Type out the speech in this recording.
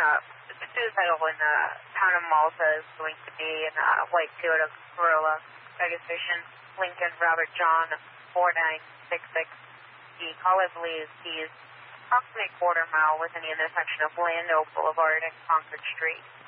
suicidal in the town of Malta is going to be in a white Toyota Corolla, registration Lincoln Robert John 4966. The caller believes he's approximately a quarter mile within the intersection of Lando Boulevard and Concord Street.